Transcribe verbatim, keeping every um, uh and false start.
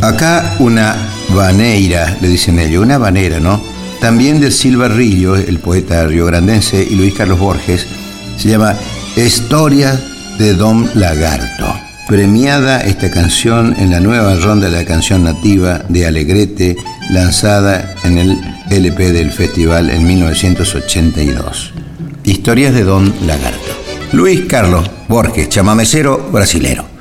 Acá una vaneira, le dicen ellos, una vanera, ¿no? También de Silva Rillo, el poeta riograndense, y Luis Carlos Borges, se llama Historia de Don Lagarto. Premiada esta canción en la nueva ronda de la canción nativa de Alegrete, lanzada en el L P del festival en mil novecientos ochenta y dos. Historias de Don Lagarto. Luis Carlos Borges, chamamecero brasilero.